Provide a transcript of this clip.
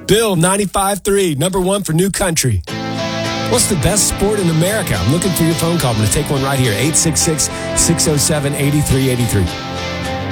Bill, 95.3, number one for New Country. What's the best sport in America? I'm looking for your phone call. I'm going to take one right here, 866-607-8383.